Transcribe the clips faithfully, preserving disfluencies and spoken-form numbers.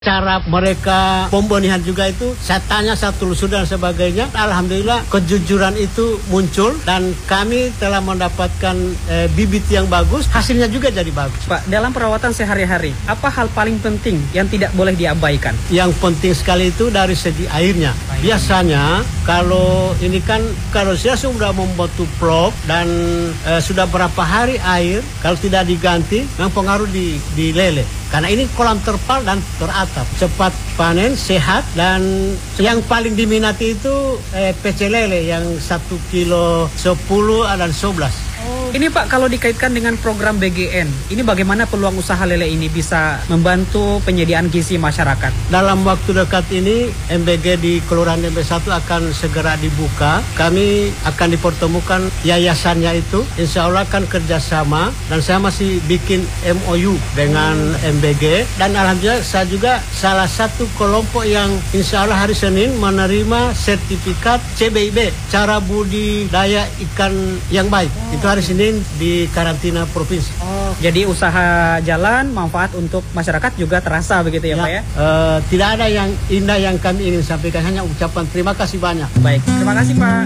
Cara mereka pembenihan juga itu, saya tanya, saya telusur dan sebagainya. Alhamdulillah kejujuran itu muncul dan kami telah mendapatkan eh, bibit yang bagus, hasilnya juga jadi bagus. Pak, dalam perawatan sehari-hari, apa hal paling penting yang tidak boleh diabaikan? Yang penting sekali itu dari segi airnya. Biasanya kalau ini kan, kalau saya sudah membuat tuplok dan eh, sudah berapa hari air, kalau tidak diganti, mempengaruhi di, di lele. Karena ini kolam terpal dan teratap, cepat panen, sehat, dan yang paling diminati itu eh, pecel lele yang satu kilo sepuluh dan sebelas. Oh, ini Pak, kalau dikaitkan dengan program B G N, ini bagaimana peluang usaha lele ini bisa membantu penyediaan gizi masyarakat? Dalam waktu dekat ini M B G di Kelurahan M B satu akan segera dibuka. Kami akan dipertemukan yayasannya itu, insya Allah akan kerjasama, dan saya masih bikin M O U dengan M B G, dan alhamdulillah saya juga salah satu kelompok yang insya Allah hari Senin menerima sertifikat C B I B, cara budidaya ikan yang baik. Oh. Itu hari Senin di karantina provinsi. Oh, jadi usaha jalan, manfaat untuk masyarakat juga terasa begitu ya, ya Pak ya? Uh, tidak ada yang indah yang kami ingin sampaikan, hanya ucapan terima kasih banyak. Baik, terima kasih Pak.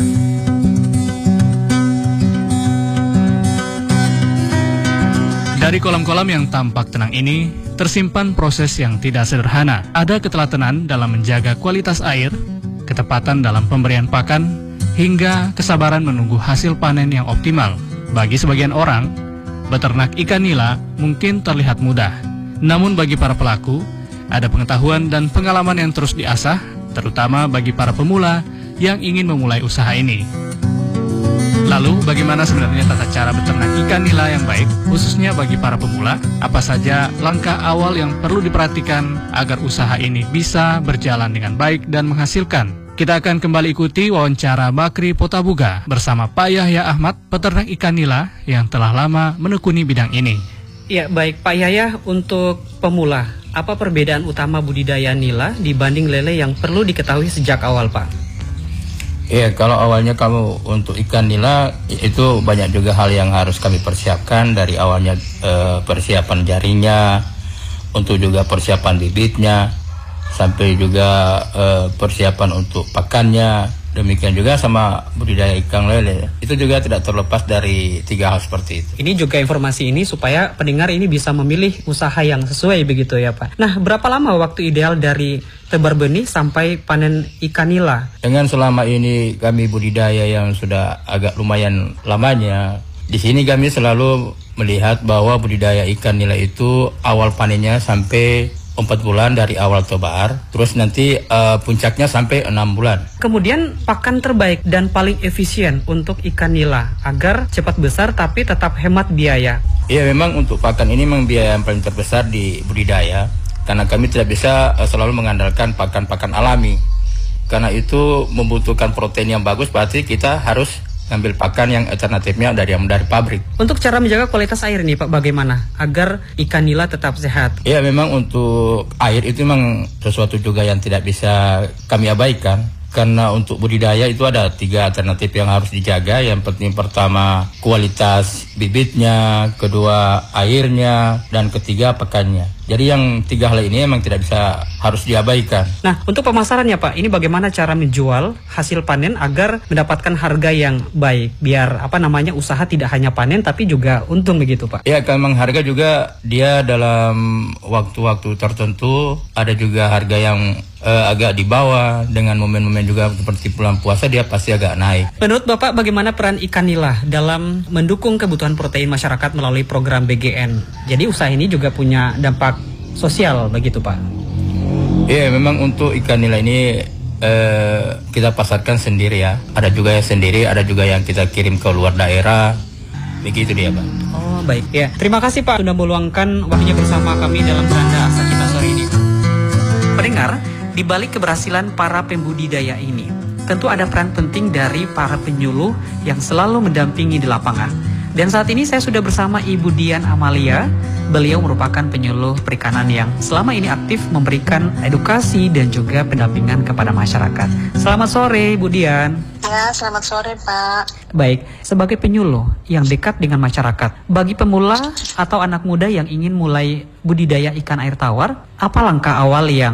Dari kolam-kolam yang tampak tenang ini, tersimpan proses yang tidak sederhana. Ada ketelatenan dalam menjaga kualitas air, ketepatan dalam pemberian pakan, hingga kesabaran menunggu hasil panen yang optimal. Bagi sebagian orang, beternak ikan nila mungkin terlihat mudah. Namun bagi para pelaku, ada pengetahuan dan pengalaman yang terus diasah, terutama bagi para pemula yang ingin memulai usaha ini. Lalu, bagaimana sebenarnya tata cara beternak ikan nila yang baik, khususnya bagi para pemula? Apa saja langkah awal yang perlu diperhatikan agar usaha ini bisa berjalan dengan baik dan menghasilkan? Kita akan kembali ikuti wawancara Bakri Potabuga bersama Pak Yahya Ahmad, peternak ikan nila yang telah lama menekuni bidang ini. Ya, baik Pak Yahya, untuk pemula, apa perbedaan utama budidaya nila dibanding lele yang perlu diketahui sejak awal, Pak? Iya, kalau awalnya kamu untuk ikan nila itu banyak juga hal yang harus kami persiapkan dari awalnya, eh, persiapan jaringnya, untuk juga persiapan bibitnya, sampai juga eh, persiapan untuk pakannya. Demikian juga sama budidaya ikan lele. Itu juga tidak terlepas dari tiga hal seperti itu. Ini juga informasi ini supaya pendengar ini bisa memilih usaha yang sesuai begitu ya Pak. Nah, berapa lama waktu ideal dari tebar benih sampai panen ikan nila? Dengan selama ini kami budidaya yang sudah agak lumayan lamanya, di sini kami selalu melihat bahwa budidaya ikan nila itu awal panennya sampai empat bulan dari awal tebar, terus nanti uh, puncaknya sampai enam bulan. Kemudian pakan terbaik dan paling efisien untuk ikan nila agar cepat besar tapi tetap hemat biaya. Iya, memang untuk pakan ini memang biaya yang paling terbesar di budidaya, karena kami tidak bisa uh, selalu mengandalkan pakan-pakan alami. Karena itu membutuhkan protein yang bagus, berarti kita harus ngambil pakan yang alternatifnya dari yang dari pabrik. Untuk cara menjaga kualitas air nih Pak, bagaimana agar ikan nila tetap sehat? Ya, memang untuk air itu memang sesuatu juga yang tidak bisa kami abaikan. Karena untuk budidaya itu ada tiga alternatif yang harus dijaga. Yang penting pertama kualitas bibitnya, kedua airnya, dan ketiga pakannya. Jadi yang tiga hal ini memang tidak bisa, harus diabaikan. Nah, untuk pemasarannya Pak, ini bagaimana cara menjual hasil panen agar mendapatkan harga yang baik, biar apa namanya usaha tidak hanya panen tapi juga untung begitu Pak? Ya, memang harga juga dia dalam waktu-waktu tertentu ada juga harga yang uh, agak di bawah, dengan momen-momen juga seperti bulan puasa dia pasti agak naik. Menurut Bapak, bagaimana peran ikan nila dalam mendukung kebutuhan protein masyarakat melalui program B G N? Jadi usaha ini juga punya dampak sosial begitu Pak? Iya, memang untuk ikan nila ini eh, kita pasarkan sendiri ya. Ada juga yang sendiri, ada juga yang kita kirim ke luar daerah. Begitu dia Pak. Oh baik ya. Terima kasih Pak sudah meluangkan waktunya bersama kami dalam Beranda Asa Kita sore ini. Pendengar, di balik keberhasilan para pembudidaya ini, tentu ada peran penting dari para penyuluh yang selalu mendampingi di lapangan. Dan saat ini saya sudah bersama Ibu Dian Amalia. Beliau merupakan penyuluh perikanan yang selama ini aktif memberikan edukasi dan juga pendampingan kepada masyarakat. Selamat sore, Bu Dian. Ya, selamat sore, Pak. Baik, sebagai penyuluh yang dekat dengan masyarakat, bagi pemula atau anak muda yang ingin mulai budidaya ikan air tawar, apa langkah awal yang